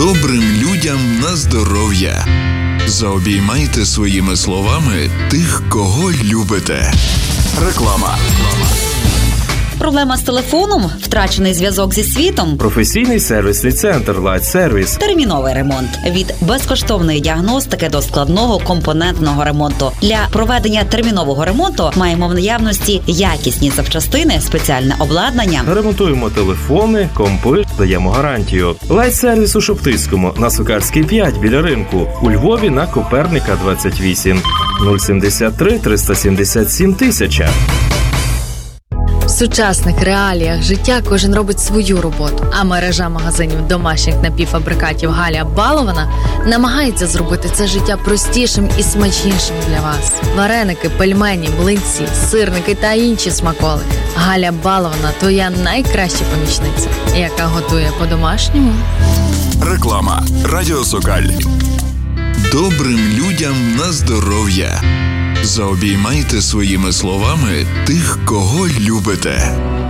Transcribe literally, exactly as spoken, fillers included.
Добрим людям на здоров'я. Заобіймайте своїми словами тих, кого любите. Реклама. Проблема з телефоном? Втрачений зв'язок зі світом? Професійний сервісний центр Light Service. Терміновий ремонт. Від безкоштовної діагностики до складного компонентного ремонту. Для проведення термінового ремонту маємо в наявності якісні запчастини, спеціальне обладнання. Ремонтуємо телефони, компи, даємо гарантію. Light Service у Шоптицькому, на Сокальській п'ять біля ринку. У Львові на Коперника двадцять вісім. нуль сімдесят три триста сімдесят сім тисяча. В сучасних реаліях життя кожен робить свою роботу, а мережа магазинів домашніх напівфабрикатів Галя Балована намагається зробити це життя простішим і смачнішим для вас. Вареники, пельмені, млинці, сирники та інші смаколики. Галя Балована – твоя найкраща помічниця, яка готує по-домашньому. Реклама. Радіо Сокаль. Добрим людям на здоров'я. Заобіймайте своїми словами тих, кого любите.